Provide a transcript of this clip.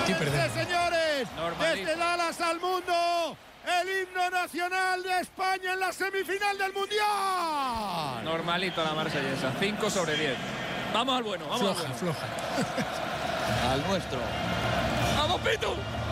Señores, Normalito. desde Dallas al mundo, el himno nacional de España en la semifinal del Mundial. Normalito la marsellesa, 5 sobre 10. Vamos al bueno, vamos al bueno. Floja. Al nuestro. ¡Vamos, Pitu!